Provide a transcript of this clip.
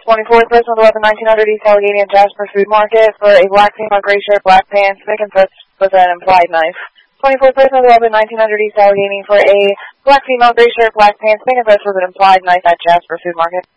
24th person with 1900 East Allegheny and Jasper Food Market for a black female, gray shirt, black pants, thick and fits with an implied knife. 24th person with 1900 East Allegheny for a black female, gray shirt, black pants, thick and fits with an implied knife at Jasper Food Market.